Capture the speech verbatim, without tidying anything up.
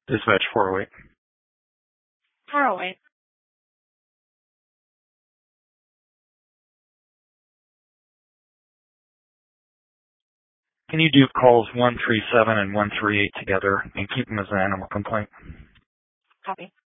Dispatch four oh eight. four oh eight. Can you do calls one three seven and one three eight together and keep them as an animal complaint? Copy.